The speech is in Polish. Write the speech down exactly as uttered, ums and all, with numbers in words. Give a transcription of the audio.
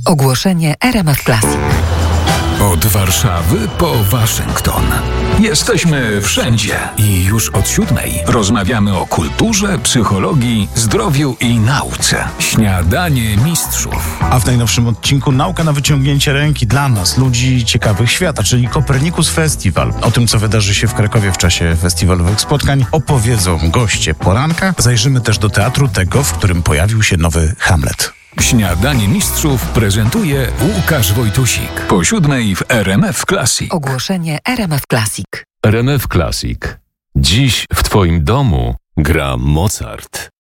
Ogłoszenie R M F Classic. Od Warszawy po Waszyngton. Jesteśmy wszędzie i już od siódmej rozmawiamy o kulturze, psychologii, zdrowiu i nauce. Śniadanie mistrzów. A w najnowszym odcinku nauka na wyciągnięcie ręki dla nas, ludzi ciekawych świata, czyli Copernicus Festival. O tym, co wydarzy się w Krakowie w czasie festiwalowych spotkań, opowiedzą goście poranka. Zajrzymy też do teatru tego, w którym pojawił się nowy Hamlet. Śniadanie mistrzów prezentuje Łukasz Wojtusik. Po siódmej w R M F Classic. Ogłoszenie R M F Classic. R M F Classic. Dziś w Twoim domu gra Mozart.